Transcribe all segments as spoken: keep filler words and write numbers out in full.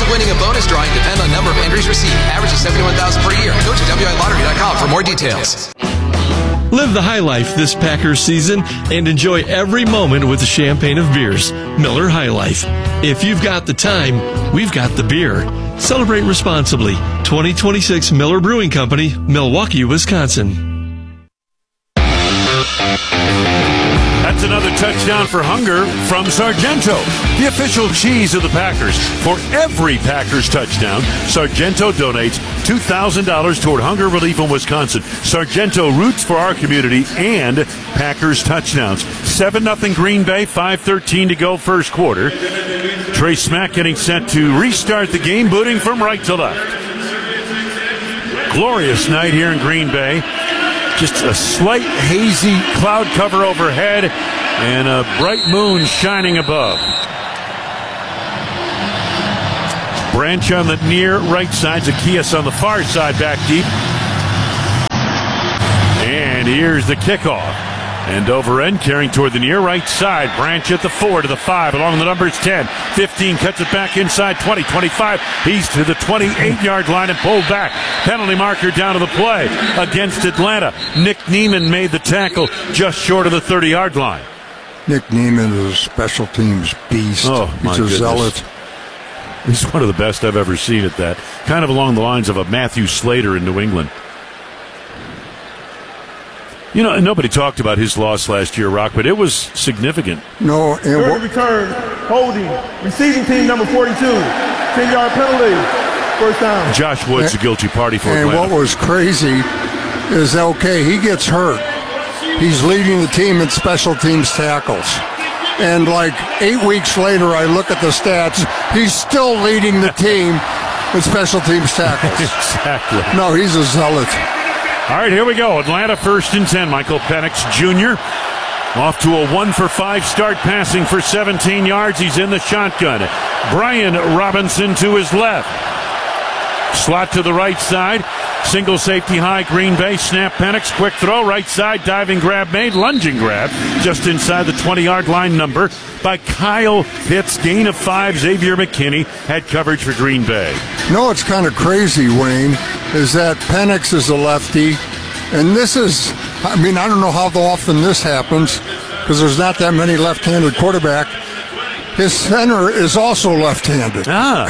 of winning a bonus drawing depend on number of entries received. Average is seventy-one thousand per year. Go to W I lottery dot com for more details. Live the high life this Packers season and enjoy every moment with the champagne of beers, Miller High Life. If you've got the time, we've got the beer. Celebrate responsibly. twenty twenty-six Miller Brewing Company, Milwaukee, Wisconsin. That's another touchdown for Hunger from Sargento, the official cheese of the Packers. For every Packers touchdown, Sargento donates two thousand dollars toward hunger relief in Wisconsin. Sargento roots for our community and Packers touchdowns. seven nothing Green Bay, five thirteen to go first quarter. Trey Smack getting set to restart the game, booting from right to left. Glorious night here in Green Bay. Just a slight hazy cloud cover overhead and a bright moon shining above. Branch on the near right side, Zacchaeus on the far side, back deep. And here's the kickoff. And over end, carrying toward the near right side. Branch at the four to the five, along the numbers ten, fifteen, cuts it back inside twenty, twenty-five. He's to the twenty-eight-yard line and pulled back. Penalty marker down to the play against Atlanta. Nick Neiman made the tackle just short of the thirty-yard line. Nick Neiman is a special teams beast. Oh, my He's a goodness. zealot. He's one of the best I've ever seen at that. Kind of along the lines of a Matthew Slater in New England. You know, nobody talked about his loss last year, Rock, but it was significant. No, and Third what, return, holding, receiving team number forty-two, ten-yard penalty, first down. Josh Wood's a guilty party for and Atlanta. what was crazy is, okay, he gets hurt. He's leading the team in special teams tackles. And like eight weeks later, I look at the stats, he's still leading the team in special teams tackles. Exactly. No, he's a zealot. All right, here we go. Atlanta first and ten. Michael Penix Junior off to a one for five start, passing for seventeen yards. He's in the shotgun. Brian Robinson to his left. Slot to the right side. Single safety high, Green Bay. Snap, Penix. Quick throw, right side. Diving grab made. Lunging grab just inside the twenty-yard line number by Kyle Pitts. Gain of five. Xavier McKinney had coverage for Green Bay. No, it's kind of crazy, Wayne, is that Penix is a lefty. And this is, I mean, I don't know how often this happens because there's not that many left-handed quarterback. His center is also left-handed. Ah.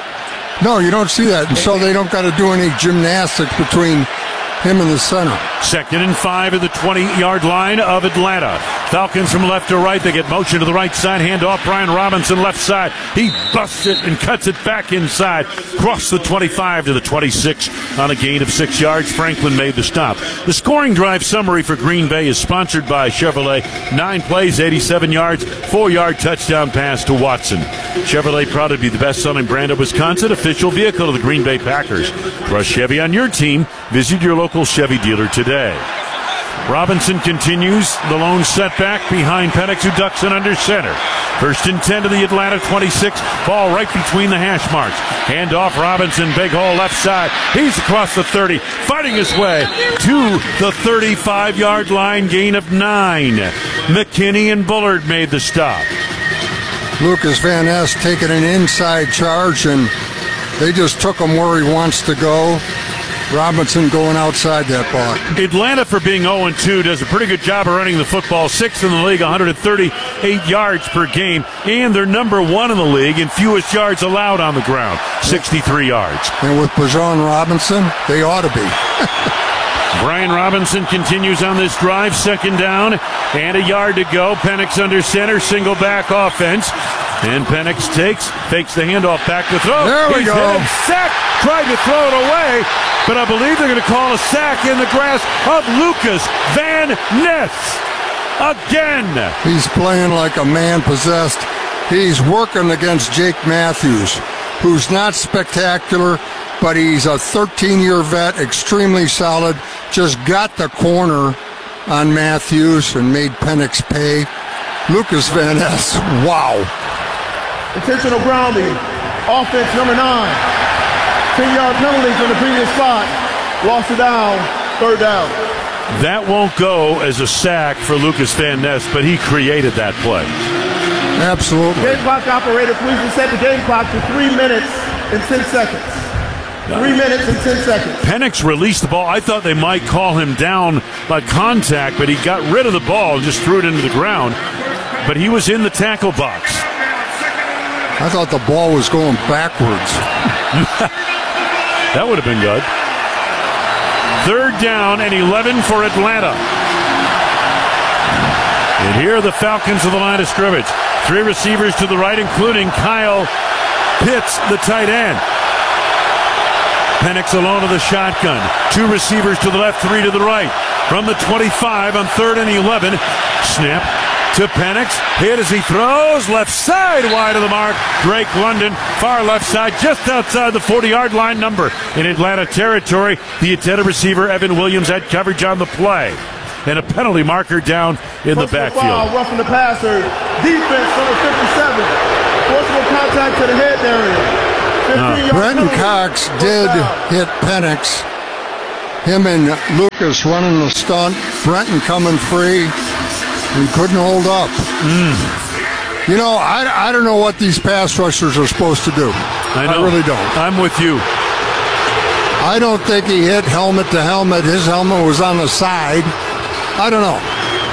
No, you don't see that. And so they don't got to do any gymnastics between him and the center. Second and five at the twenty-yard line of Atlanta. Falcons from left to right. They get motion to the right side. Hand off Brian Robinson left side. He busts it and cuts it back inside. Cross the twenty-five to the twenty-six on a gain of six yards. Franklin made the stop. The scoring drive summary for Green Bay is sponsored by Chevrolet. Nine plays, eighty-seven yards, four-yard touchdown pass to Watson. Chevrolet proud to be the best-selling brand of Wisconsin, official vehicle of the Green Bay Packers. Trust Chevy on your team. Visit your local Chevy dealer today. Robinson continues the lone setback behind Penix, who ducks it under center. First and ten to the Atlanta twenty-six. Ball right between the hash marks. Hand off Robinson, big hole left side. He's across the thirty, fighting his way to the thirty-five-yard line, gain of nine. McKinney and Bullard made the stop. Lucas Van Ness taking an inside charge, and they just took him where he wants to go. Robinson going outside that ball. Atlanta, for being oh and two, does a pretty good job of running the football. Sixth in the league, one hundred thirty-eight yards per game. And they're number one in the league in fewest yards allowed on the ground, sixty-three yards. And with Bijan Robinson, they ought to be. Brian Robinson continues on this drive. Second down and a yard to go. Penix under center, single back offense. And Penix takes, fakes the handoff back to throw. There we He's go. hit him. Sack, tried to throw it away, but I believe they're going to call a sack in the grass of Lucas Van Ness. Again. He's playing like a man possessed. He's working against Jake Matthews, who's not spectacular, but he's a thirteen-year vet, extremely solid. Just got the corner on Matthews and made Penix pay. Lucas Van Ness, wow. Intentional grounding, offense number nine. ten-yard penalty from the previous spot. Lost it down, third down. That won't go as a sack for Lucas Van Ness, but he created that play. Absolutely. Game clock operator, please reset the game clock to three minutes and ten seconds. Three minutes and ten seconds. Penix released the ball. I thought they might call him down by contact, but he got rid of the ball and just threw it into the ground. But he was in the tackle box. I thought the ball was going backwards. That would have been good. Third down and eleven for Atlanta. And here are the Falcons of the line of scrimmage. Three receivers to the right, including Kyle Pitts, the tight end. Penix alone of the shotgun. Two receivers to the left, three to the right. From the twenty-five on third and eleven. Snap to Penix. Hit as he throws. Left side wide of the mark. Drake London, far left side, just outside the forty-yard line number. In Atlanta territory, the intended receiver, Evan Williams, had coverage on the play. And a penalty marker down in the backfield. Foul, roughing the passer. Defense, number fifty-seven. Forcible contact to the head area. Uh, Brenton Cox did hit Penix. Him and Lucas running the stunt. Brenton coming free. He couldn't hold up. Mm. You know, I, I don't know what these pass rushers are supposed to do. I, know. I really don't. I'm with you. I don't think he hit helmet to helmet. His helmet was on the side. I don't know.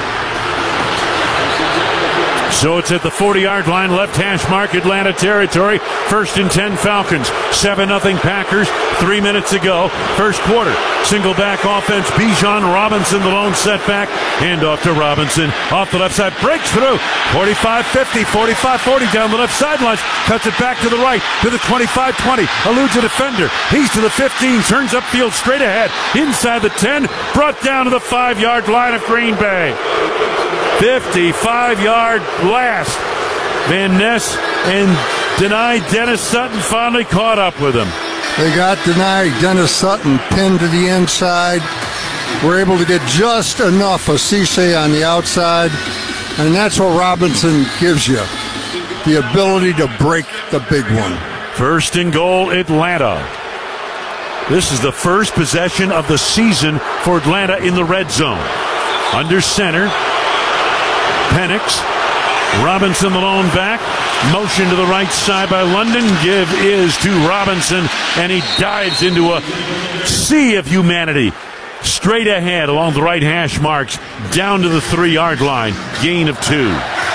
So it's at the forty-yard line, left hash mark, Atlanta territory. First and ten Falcons. seven nothing Packers. Three minutes ago. First quarter. Single back offense. Bijan Robinson, the lone setback. Hand off to Robinson. Off the left side. Breaks through. forty-five fifty, forty-five forty down the left sideline. Cuts it back to the right. To the twenty-five twenty. Eludes a defender. He's to the fifteen. Turns upfield straight ahead. Inside the ten. Brought down to the five-yard line of Green Bay. fifty-five-yard blast. Van Ness and Denied Dennis Sutton finally caught up with him. They got Denied Dennis Sutton pinned to the inside. We're able to get just enough of Cisse on the outside, and that's what Robinson gives you, the ability to break the big one. First and goal, Atlanta. This is the first possession of the season for Atlanta in the red zone. Under center, Penix. Robinson the lone back. Motion to the right side by London. Give is to Robinson, and he dives into a sea of humanity. Straight ahead along the right hash marks, down to the three-yard line. Gain of two.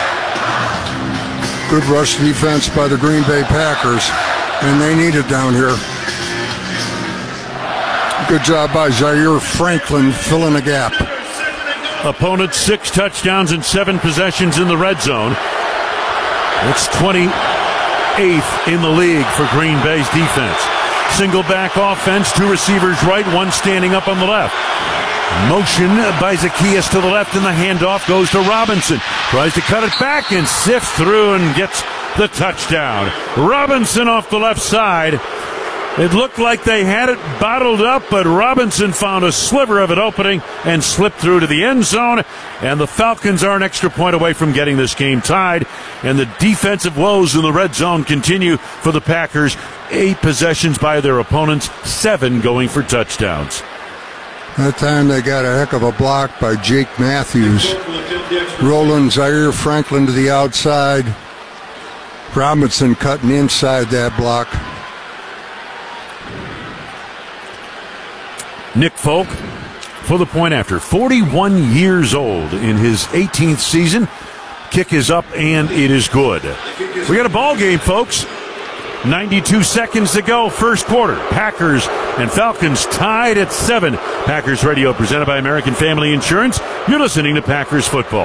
Good rush defense by the Green Bay Packers, and they need it down here. Good job by Zaire Franklin filling a gap. Opponent six touchdowns and seven possessions in the red zone. It's twenty-eighth in the league for Green Bay's defense. Single back offense, two receivers right, one standing up on the left. Motion by Zacchaeus to the left, and the handoff goes to Robinson. Tries to cut it back and sifts through and gets the touchdown. Robinson off the left side. It looked like they had it bottled up, but Robinson found a sliver of it opening and slipped through to the end zone. And the Falcons are an extra point away from getting this game tied. And the defensive woes in the red zone continue for the Packers. Eight possessions by their opponents, seven going for touchdowns. That time they got a heck of a block by Jake Matthews. Rolling Zaire Franklin to the outside. Robinson cutting inside that block. Nick Folk for the point after. forty-one years old in his eighteenth season. Kick is up, and it is good. We got a ball game, folks. ninety-two seconds to go, first quarter. Packers and Falcons tied at seven. Packers Radio presented by American Family Insurance. You're listening to Packers Football.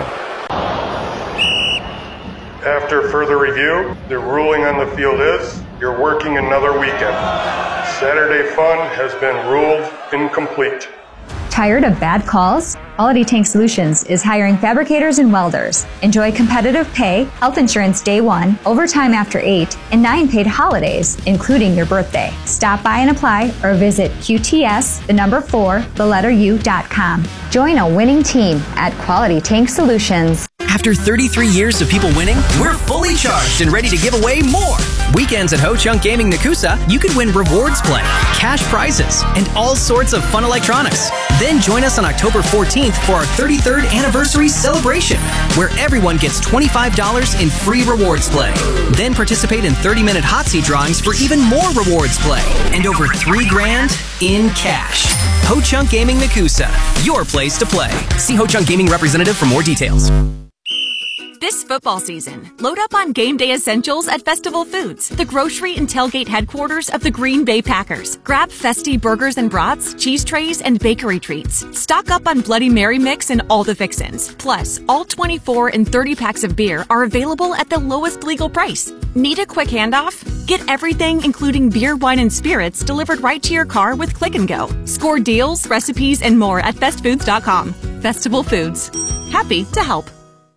After further review, the ruling on the field is you're working another weekend. Saturday fun has been ruled incomplete. Tired of bad calls? Quality Tank Solutions is hiring fabricators and welders. Enjoy competitive pay, health insurance day one, overtime after eight, and nine paid holidays, including your birthday. Stop by and apply or visit Q T S, the number four, the letter U dot com. Join a winning team at Quality Tank Solutions. After thirty-three years of people winning, we're fully charged and ready to give away more. Weekends at Ho Chunk Gaming Nakusa, you could win rewards play, cash prizes, and all sorts of fun electronics. Then join us on October fourteenth for our thirty-third anniversary celebration, where everyone gets twenty-five dollars in free rewards play. Then participate in thirty-minute hot seat drawings for even more rewards play and over three grand in cash. Ho Chunk Gaming Nakusa, your place to play. See Ho Chunk Gaming representative for more details. This football season, load up on game day essentials at Festival Foods, the grocery and tailgate headquarters of the Green Bay Packers. Grab festy burgers and brats, cheese trays, and bakery treats. Stock up on Bloody Mary mix and all the fixins. Plus, all twenty-four and thirty packs of beer are available at the lowest legal price. Need a quick handoff? Get everything, including beer, wine, and spirits, delivered right to your car with Click and Go. Score deals, recipes, and more at fest foods dot com. Festival Foods. Happy to help.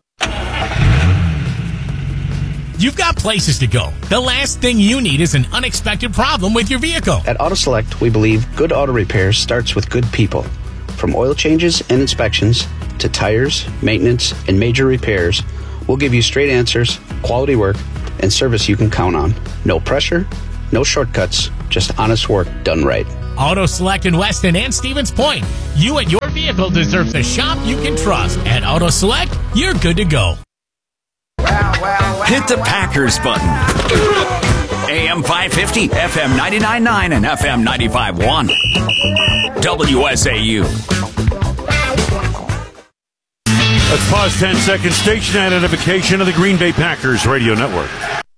You've got places to go. The last thing you need is an unexpected problem with your vehicle. At AutoSelect, we believe good auto repairs starts with good people. From oil changes and inspections to tires, maintenance, and major repairs, we'll give you straight answers, quality work, and service you can count on. No pressure, no shortcuts, just honest work done right. AutoSelect in Weston and Stevens Point. You and your vehicle deserves a shop you can trust. At AutoSelect, you're good to go. Hit the Packers button. A M five fifty, F M ninety-nine point nine, and F M ninety-five point one. W S A U. Let's pause ten seconds. Station identification of the Green Bay Packers Radio Network.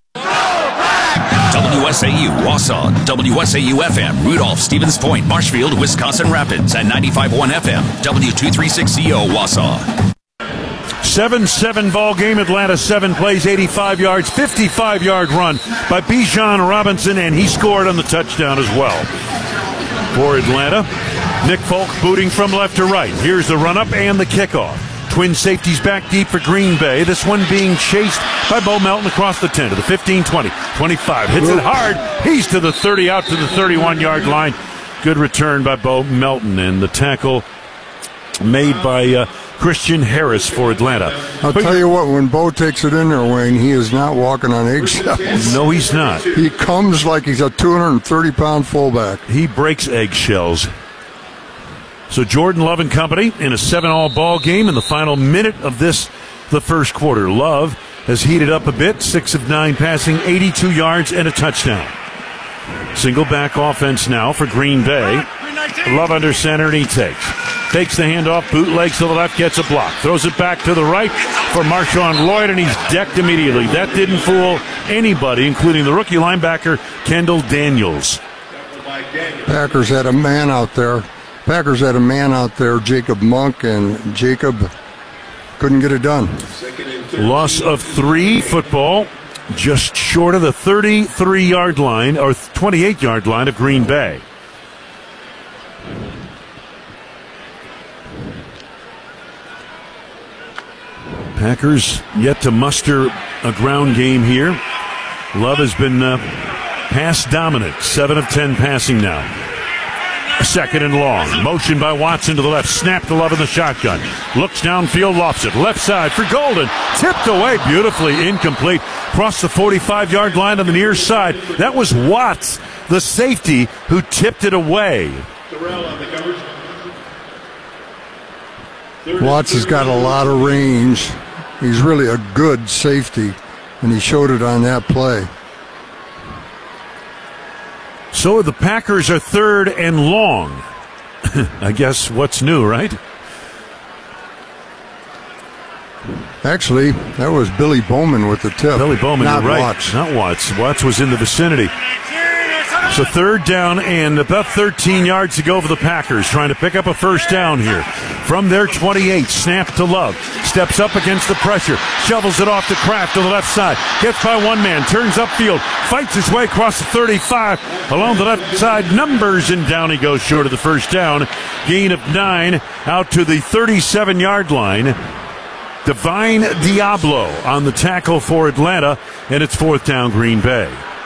W S A U, Wausau, W S A U F M, Rudolph, Stevens Point, Marshfield, Wisconsin Rapids, and ninety-five point one F M, W two thirty-six C O, Wausau. seven seven ball game. Atlanta seven plays, eighty-five yards, fifty-five-yard run by Bijan Robinson, and he scored on the touchdown as well. For Atlanta, Nick Folk booting from left to right. Here's the run-up and the kickoff. Twin safeties back deep for Green Bay. This one being chased by Bo Melton across the ten to the fifteen, twenty, twenty-five. Hits it hard. He's to the thirty, out to the thirty-one-yard line. Good return by Bo Melton, and the tackle made by uh, Christian Harris for Atlanta. I'll but, tell you what, when Bo takes it in there, Wayne, he is not walking on eggshells. No, he's not. He comes like he's a two hundred thirty pound fullback. He breaks eggshells. So Jordan Love and company in a seven-all ball game in the final minute of this, the first quarter. Love has heated up a bit, six of nine passing, eighty-two yards and a touchdown. Single back offense now for Green Bay. Love under center, and he takes. Takes the handoff, bootlegs to the left, gets a block. Throws it back to the right for Marshawn Lloyd, and he's decked immediately. That didn't fool anybody, including the rookie linebacker, Kendall Daniels. Packers had a man out there. Packers had a man out there, Jacob Monk, and Jacob couldn't get it done. Loss of three. Football just short of the thirty-three-yard line, or twenty-eight-yard line of Green Bay. Packers yet to muster a ground game here. Love has been uh, pass dominant, seven of ten passing now. Second and long. Motion by Watson to the left. Snap to Love in the shotgun. Looks downfield, lofts it. Left side for Golden. Tipped away beautifully. Incomplete. Crossed the forty-five-yard line on the near side. That was Watts, the safety, who tipped it away. Watts has got a lot of range. He's really a good safety, and he showed it on that play. So the Packers are third and long. I guess what's new, right? Actually, that was Billy Bowman with the tip. Billy Bowman, not you're right. Watts. Not Watts. Watts was in the vicinity. So third down and about thirteen yards to go for the Packers, trying to pick up a first down here. From their twenty-eight, snap to Love. Steps up against the pressure. Shovels it off to Kraft to the left side. Gets by one man. Turns upfield. Fights his way across the thirty-five. Along the left side. Numbers, and down he goes short of the first down. Gain of nine out to the thirty-seven-yard line. Divine Diablo on the tackle for Atlanta, and it's fourth down, Green Bay.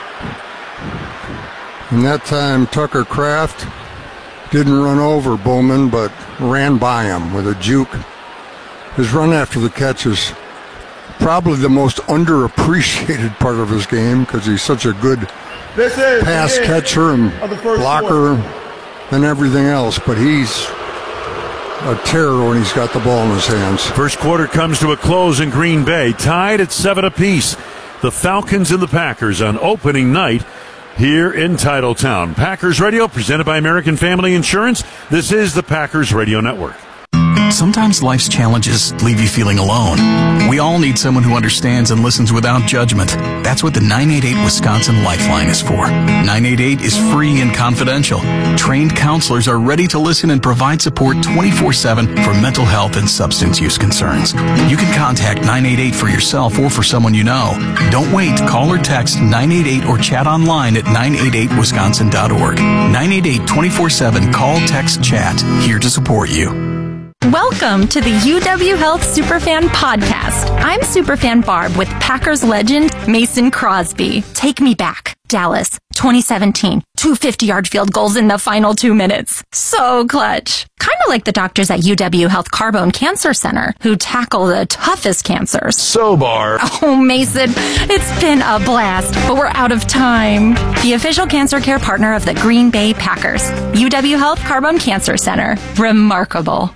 And that time, Tucker Kraft didn't run over Bowman, but ran by him with a juke. His run after the catch is probably the most underappreciated part of his game because he's such a good This is pass the catcher and of the first blocker and everything else, but he's a terror when he's got the ball in his hands. First quarter comes to a close in Green Bay, tied at seven apiece. The Falcons and the Packers on opening night here in Titletown. Packers Radio, presented by American Family Insurance. This is the Packers Radio Network. Sometimes life's challenges leave you feeling alone. We all need someone who understands and listens without judgment. That's what the nine eight eight Wisconsin Lifeline is for. nine eight eight is free and confidential. Trained counselors are ready to listen and provide support twenty-four seven for mental health and substance use concerns. You can contact nine eight eight for yourself or for someone you know. Don't wait. Call or text nine eight eight or chat online at nine eight eight wisconsin dot org. nine eight eight twenty-four seven call, text, chat. Here to support you. Welcome to the U W Health Superfan Podcast. I'm Superfan Barb with Packers legend Mason Crosby. Take me back. Dallas, twenty seventeen. Two fifty-yard field goals in the final two minutes. So clutch. Kind of like the doctors at U W Health Carbone Cancer Center who tackle the toughest cancers. So, Barb. Oh, Mason, it's been a blast, but we're out of time. The official cancer care partner of the Green Bay Packers. U W Health Carbone Cancer Center. Remarkable.